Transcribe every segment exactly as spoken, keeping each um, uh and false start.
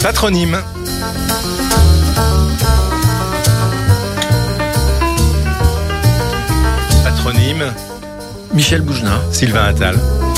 Patronyme. Patronyme. Michel Boujna. Sylvain Attal.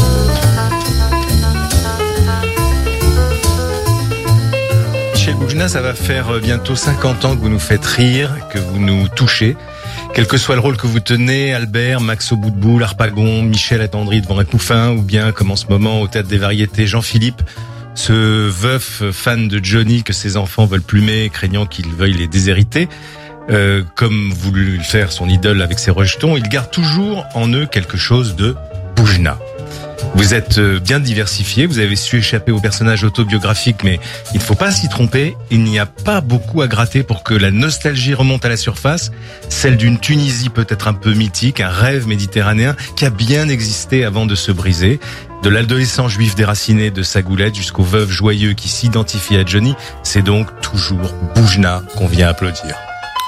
Michel Boujna, ça va faire bientôt cinquante ans que vous nous faites rire, que vous nous touchez. Quel que soit le rôle que vous tenez, Albert, Max au bout de boule, Harpagon, Michel attendri devant un couffin, ou bien, comme en ce moment, au Théâtre des Variétés, Jean-Philippe, ce veuf fan de Johnny que ses enfants veulent plumer, craignant qu'il veuille les déshériter. Euh, comme voulu le faire son idole avec ses rejetons, il garde toujours en eux quelque chose de Boujna. Vous êtes bien diversifié, vous avez su échapper aux personnages autobiographiques, mais il ne faut pas s'y tromper, il n'y a pas beaucoup à gratter pour que la nostalgie remonte à la surface, celle d'une Tunisie peut-être un peu mythique, un rêve méditerranéen qui a bien existé avant de se briser. De l'adolescent juif déraciné de Sagoulette jusqu'au veuve joyeux qui s'identifie à Johnny, c'est donc toujours Boujna qu'on vient applaudir.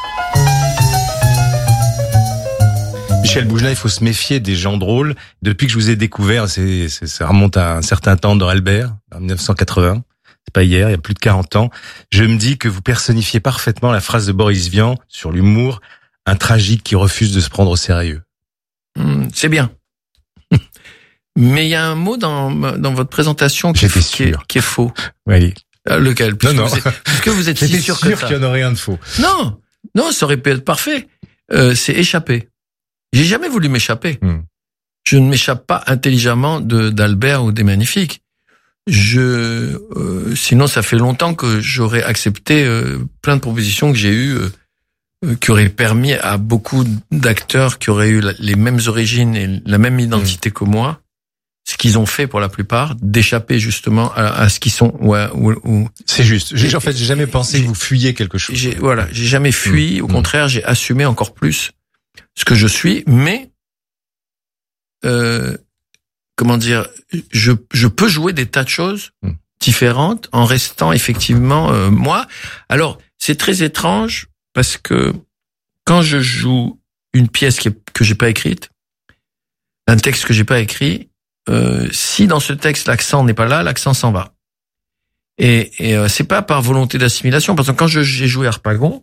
Michel Boujna, il faut se méfier des gens drôles. Depuis que je vous ai découvert, c'est, c'est, ça remonte à un certain temps dans Albert, en dix-neuf cent quatre-vingts. C'est pas hier, il y a plus de quarante ans. Je me dis que vous personnifiez parfaitement la phrase de Boris Vian sur l'humour, un tragique qui refuse de se prendre au sérieux. Mmh, c'est bien. Mais il y a un mot dans, dans votre présentation qui, est, qui, est, qui est faux. Oui. Euh, lequel? Puisque non, non. Vous êtes, puisque vous êtes si sûr, sûr que ça. qu'il n'y en aurait rien de faux. Non, non, ça aurait pu être parfait. Euh, c'est échapper. J'ai jamais voulu m'échapper. Mmh. Je ne m'échappe pas intelligemment de d'Albert ou des Magnifiques. Je, euh, sinon, ça fait longtemps que j'aurais accepté euh, plein de propositions que j'ai eues, euh, qui auraient permis à beaucoup d'acteurs qui auraient eu la, les mêmes origines et la même identité mmh. que moi, ce qu'ils ont fait pour la plupart, d'échapper justement à, à ce qu'ils sont. Ou, ou, ou c'est juste. J'ai, en fait, j'ai jamais pensé j'ai, que vous fuyiez quelque chose. J'ai, voilà, j'ai jamais fui. Mmh. Au contraire, j'ai assumé encore plus ce que je suis, mais euh, comment dire, je je peux jouer des tas de choses mmh. différentes en restant effectivement euh, moi. Alors c'est très étrange parce que quand je joue une pièce qui est, que j'ai pas écrite, un texte que j'ai pas écrit, euh, si dans ce texte l'accent n'est pas là, l'accent s'en va. Et, et euh, c'est pas par volonté d'assimilation, parce que quand je, j'ai joué Harpagon,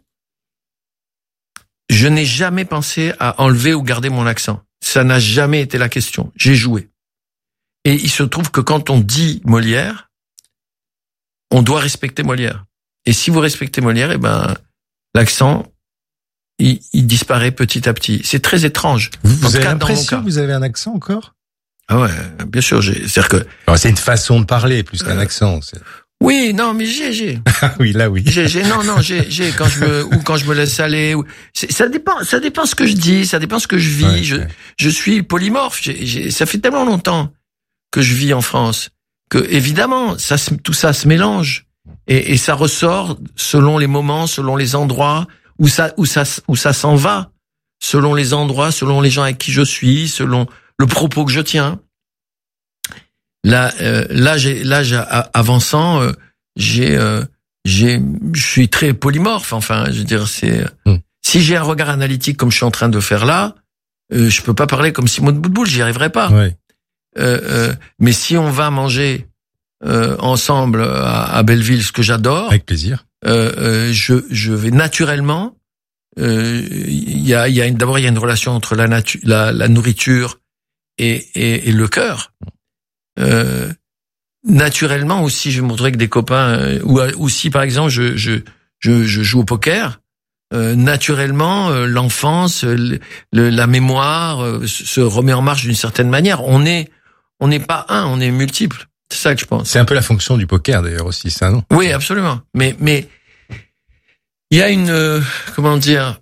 je n'ai jamais pensé à enlever ou garder mon accent. Ça n'a jamais été la question. J'ai joué. Et il se trouve que quand on dit Molière, on doit respecter Molière. Et si vous respectez Molière, eh ben, l'accent, il, il disparaît petit à petit. C'est très étrange. Vous, vous avez l'impression que vous avez un accent encore? Ah ouais, bien sûr. J'ai, c'est-à-dire que. Alors, c'est une façon de parler plus qu'un euh, accent. C'est... Oui, non, mais j'ai, j'ai. Ah oui, là, oui. J'ai, j'ai, non, non, j'ai, j'ai, quand je me, ou quand je me laisse aller, ou, c'est, ça dépend, ça dépend ce que je dis, ça dépend ce que je vis. Ouais, je, ouais. je suis polymorphe. J'ai, j'ai, ça fait tellement longtemps que je vis en France que, évidemment, ça, tout ça se mélange et, et ça ressort selon les moments, selon les endroits où ça, où ça, où ça s'en va, selon les endroits, selon les gens avec qui je suis, selon le propos que je tiens. Là, euh, là, j'ai, là, j'ai, avançant, euh, j'ai, euh, j'ai, je suis très polymorphe. Enfin, je veux dire, c'est mm. si j'ai un regard analytique comme je suis en train de faire là, euh, je peux pas parler comme Simon de Boutboul, j'y arriverai pas. Ouais. Euh, euh, mais si on va manger euh, ensemble à, à Belleville, ce que j'adore, avec plaisir, euh, euh, je, je vais naturellement. Il euh, y a, il y a une, d'abord il y a une relation entre la nature, la, la nourriture et, et, et le cœur. Euh, naturellement aussi, je vais me retrouver avec des copains, euh, ou, ou si par exemple je, je, je, je joue au poker, euh, naturellement euh, l'enfance, le, le, la mémoire euh, se remet en marche d'une certaine manière. On est, on n'est pas un, on est multiple. C'est ça que je pense. C'est un peu la fonction du poker d'ailleurs aussi, ça, non? Oui, absolument. Mais, mais il y a une, euh, comment dire.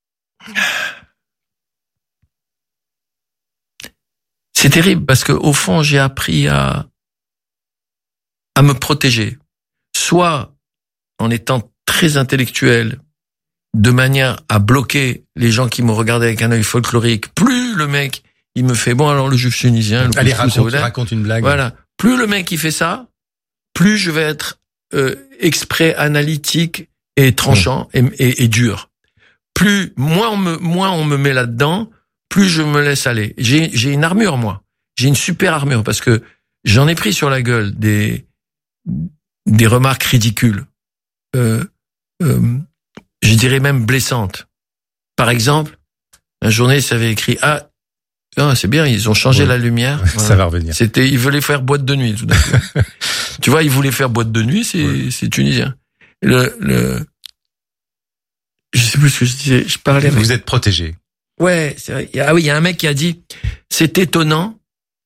C'est terrible parce que au fond, j'ai appris à à me protéger, soit en étant très intellectuel, de manière à bloquer les gens qui me regardaient avec un œil folklorique. Plus le mec, il me fait bon alors le juif tunisien, le allez raconte, raconte une blague. Voilà. Plus le mec il fait ça, plus je vais être euh, exprès, analytique et tranchant mmh. et, et, et dur. Plus moins on me moins on me met là-dedans, plus je me laisse aller. J'ai, j'ai une armure, moi. J'ai une super armure parce que j'en ai pris sur la gueule des, des remarques ridicules, euh, euh, je dirais même blessantes. Par exemple, un journaliste avait écrit ah, ah c'est bien, ils ont changé oui. la lumière. Ça voilà. va revenir. C'était, ils voulaient faire boîte de nuit tout d'un coup. Tu vois, ils voulaient faire boîte de nuit, c'est oui. c'est tunisien. Le le je sais plus ce que je disais, je parlais avec... Vous êtes protégé. Ouais, c'est vrai. Ah oui, il y a un mec qui a dit c'est étonnant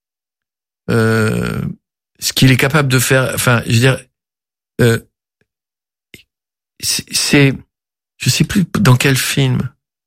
euh, ce qu'il est capable de faire, enfin, je veux dire euh, c'est, c'est je sais plus dans quel film.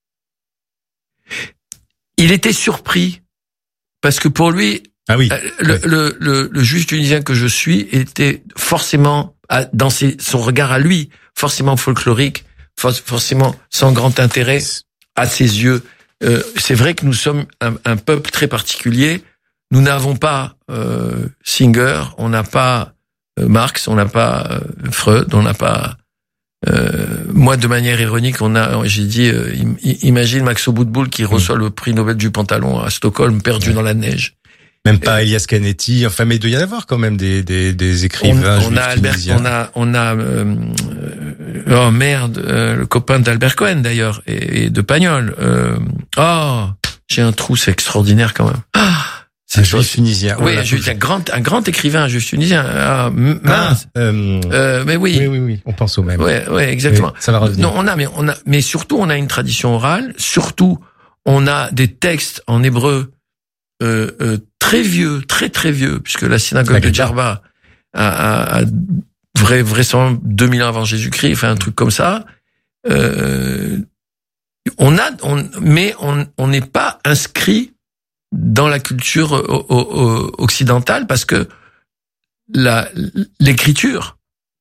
Il était surpris parce que pour lui, ah oui, le, oui. le, le, le juge tunisien que je suis était forcément, dans ses, son regard à lui, forcément folklorique, forcément sans grand intérêt à ses yeux. Euh, c'est vrai que nous sommes un, un peuple très particulier. Nous n'avons pas euh, Singer, on n'a pas euh, Marx, on n'a pas euh, Freud, on n'a pas... Euh, moi, de manière ironique, on a, j'ai dit, euh, imagine Max Boutboul qui reçoit mmh. le prix Nobel du pantalon à Stockholm, perdu ouais. dans la neige. Même pas Et, Elias Canetti. Enfin, mais il doit y en avoir quand même des des, des écrivains. On, on a Albert, on a on a euh, oh merde, euh, le copain d'Albert Cohen d'ailleurs et, et de Pagnol. Euh, oh, j'ai un trou, c'est extraordinaire quand même. Ah, c'est un juif tunisien. Oui, un, juif, un grand, un grand écrivain, un juif tunisien. Ah, mince. Ah, euh, euh, mais oui. Oui, oui, oui. On pense au même. Ouais, ouais, exactement. Oui, ça va revenir. Non, on a, mais on a, mais surtout, on a une tradition orale. Surtout, on a des textes en hébreu euh, euh, très vieux, très très vieux, puisque la synagogue la de Djerba a, a, a vrai, vraisemblablement deux mille ans avant Jésus-Christ, enfin un truc comme ça. Euh, on a, on, mais on, on n'est pas inscrit dans la culture occidentale parce que la l'écriture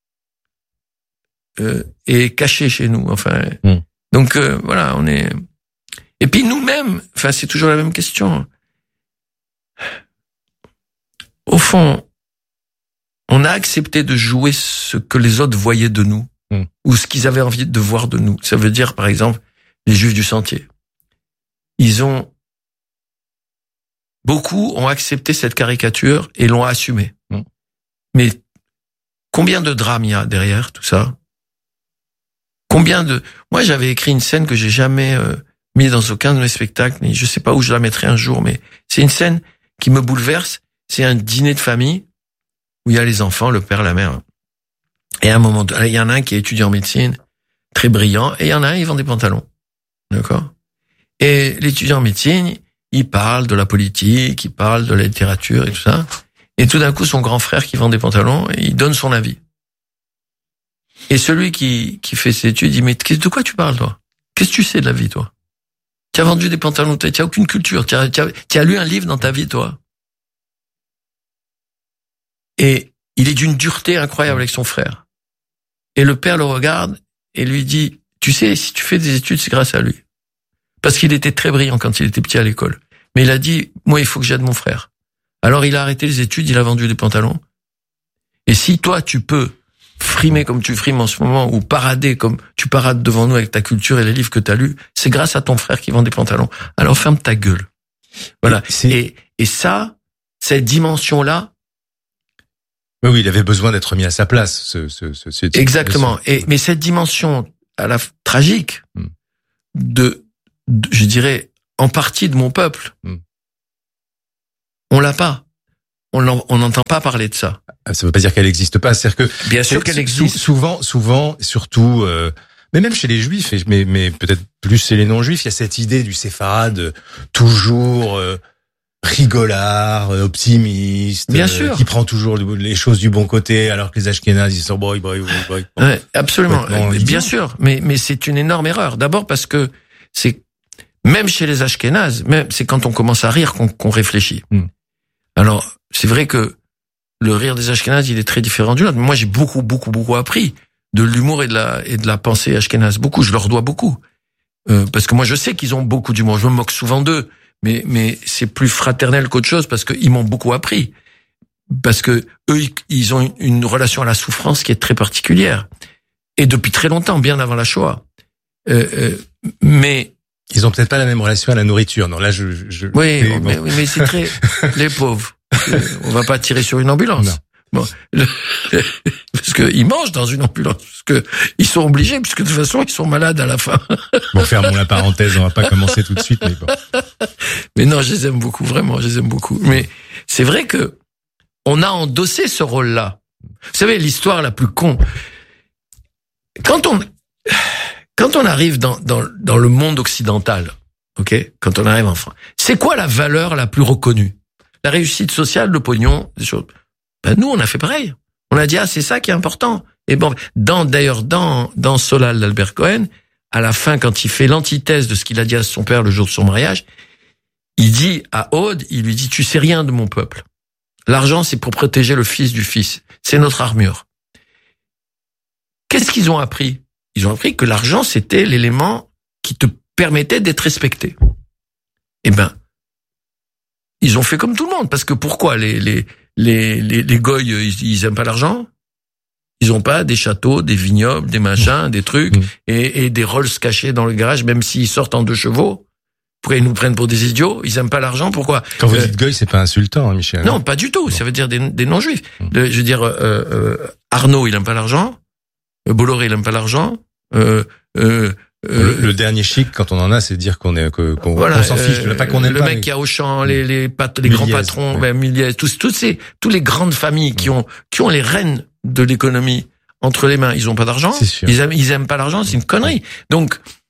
euh, est cachée chez nous. Enfin, mm. donc euh, voilà, on est. Et puis nous-mêmes, enfin c'est toujours la même question. Au fond, on a accepté de jouer ce que les autres voyaient de nous mm. ou ce qu'ils avaient envie de voir de nous. Ça veut dire, par exemple, les Juifs du Sentier. Ils ont Beaucoup ont accepté cette caricature et l'ont assumée. Mmh. Mais combien de drames il y a derrière tout ça? Combien de... Moi, j'avais écrit une scène que j'ai jamais euh, mise dans aucun de mes spectacles, mais je sais pas où je la mettrai un jour, mais c'est une scène qui me bouleverse. C'est un dîner de famille où il y a les enfants, le père, la mère. Et à un moment, il y en a un qui est étudiant en médecine, très brillant, et il y en a un, il vend des pantalons. D'accord? Et l'étudiant en médecine... il parle de la politique, il parle de la littérature et tout ça. Et tout d'un coup, son grand frère qui vend des pantalons, il donne son avis. Et celui qui, qui fait ses études, il dit, mais de quoi tu parles, toi? Qu'est-ce que tu sais de la vie, toi? Tu as vendu des pantalons, tu n'as aucune culture, tu as, tu as, tu as lu un livre dans ta vie, toi. Et il est d'une dureté incroyable avec son frère. Et le père le regarde et lui dit, tu sais, si tu fais des études, c'est grâce à lui. Parce qu'il était très brillant quand il était petit à l'école. Mais il a dit, moi, il faut que j'aide mon frère. Alors, il a arrêté les études, il a vendu des pantalons. Et si toi, tu peux frimer comme tu frimes en ce moment, ou parader comme tu parades devant nous avec ta culture et les livres que tu as lus, c'est grâce à ton frère qui vend des pantalons. Alors, ferme ta gueule. Voilà. Et, et ça, cette dimension-là... Oui, oui, il avait besoin d'être mis à sa place. Ce, ce, ce, ce Exactement. Et, mais cette dimension à la tragique hmm. de... je dirais, en partie de mon peuple. Mm. On l'a pas. On n'entend pas parler de ça. Ça veut pas dire qu'elle n'existe pas. C'est-à-dire que bien sûr qu'elle existe. Souvent, souvent, surtout, euh, mais même chez les Juifs, mais, mais peut-être plus chez les non-Juifs, il y a cette idée du séfarade toujours euh, rigolard, optimiste, bien sûr, euh, qui prend toujours les choses du bon côté, alors que les Ashkénazes ils sont boy, boy, boy, boy. Ouais, absolument, bien sûr. Mais mais c'est une énorme erreur. D'abord parce que c'est même chez les Ashkénazes, même c'est quand on commence à rire qu'on qu'on réfléchit. Mm. Alors, c'est vrai que le rire des Ashkénazes, il est très différent du nôtre. Moi, j'ai beaucoup, beaucoup, beaucoup appris de l'humour et de la et de la pensée ashkénaze. Beaucoup, je leur dois beaucoup, euh, parce que moi, je sais qu'ils ont beaucoup d'humour. Je me moque souvent d'eux, mais mais c'est plus fraternel qu'autre chose parce que ils m'ont beaucoup appris. Parce que eux, ils ont une relation à la souffrance qui est très particulière et depuis très longtemps, bien avant la Shoah. Euh, euh, mais ils ont peut-être pas la même relation à la nourriture. Non, là, je. je oui, bon. mais, mais c'est très les pauvres. On va pas tirer sur une ambulance. Non. Bon, le, parce parce que ils mangent dans une ambulance, parce que ils sont obligés, puisque de toute façon ils sont malades à la fin. Bon, fermons la parenthèse, on va pas commencer tout de suite, mais bon. Mais non, je les aime beaucoup, vraiment, je les aime beaucoup. Mais c'est vrai que on a endossé ce rôle-là. Vous savez, l'histoire la plus con. Quand on, quand on arrive dans, dans, dans le monde occidental, ok, quand on arrive en France, c'est quoi la valeur la plus reconnue? La réussite sociale, le pognon, des choses. Ben, nous, on a fait pareil. On a dit, ah, c'est ça qui est important. Et bon, dans, d'ailleurs, dans, dans Solal d'Albert Cohen, à la fin, quand il fait l'antithèse de ce qu'il a dit à son père le jour de son mariage, il dit à Aude, il lui dit, tu sais rien de mon peuple. L'argent, c'est pour protéger le fils du fils. C'est notre armure. Qu'est-ce qu'ils ont appris? Ils ont appris que l'argent, c'était l'élément qui te permettait d'être respecté. Eh ben, ils ont fait comme tout le monde. Parce que pourquoi les, les, les, les, les goy, ils, ils aiment pas l'argent? Ils ont pas des châteaux, des vignobles, des machins, des trucs, mmh. et, et des Rolls cachés dans le garage, même s'ils sortent en deux chevaux. Pourquoi ils nous prennent pour des idiots? Ils aiment pas l'argent, pourquoi? Quand vous euh, dites goy, c'est pas insultant, hein, Michel. Non, pas du tout. Bon. Ça veut dire des, des non-juifs. Mmh. Le, je veux dire, euh, euh, Arnaud, il aime pas l'argent. Bolloré, il aime pas l'argent. Euh, euh, le, le dernier chic, quand on en a, c'est de dire qu'on est que, qu'on, voilà, qu'on s'en fiche, euh, pas qu'on aime le pas. Le mec mais... qui a Auchan, les les, pat- les grands patrons, ouais. ben, Miliez, tous tous ces tous les grandes familles qui ont qui ont les rênes de l'économie entre les mains, ils ont pas d'argent. Ils aiment ils aiment pas l'argent, c'est une connerie. Donc